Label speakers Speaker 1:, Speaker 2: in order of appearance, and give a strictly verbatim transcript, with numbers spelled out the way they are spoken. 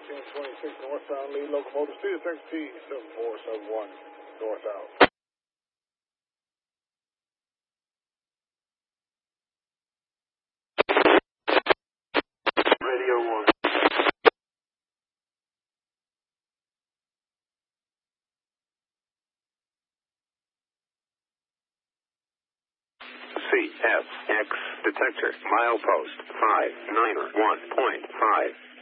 Speaker 1: ten twenty-six northbound lead locomotive speed of T seven four seven one north out. Radio one. C F X detector milepost five niner one point five.